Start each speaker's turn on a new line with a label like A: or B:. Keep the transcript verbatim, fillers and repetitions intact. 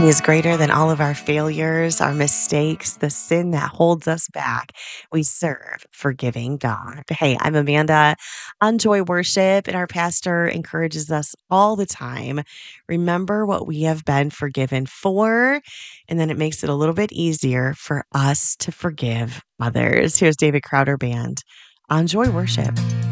A: He is greater than all of our failures, our mistakes, the sin that holds us back. We serve forgiving God. Hey, I'm Amanda on Joy Worship, and our pastor encourages us all the time. Remember what we have been forgiven for, and then it makes it a little bit easier for us to forgive others. Here's David Crowder Band on Joy Worship.